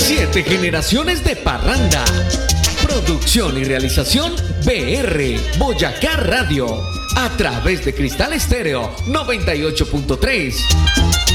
7 generaciones de parranda. Producción y realización BR Boyacá Radio. A través de Cristal Estéreo 98.3.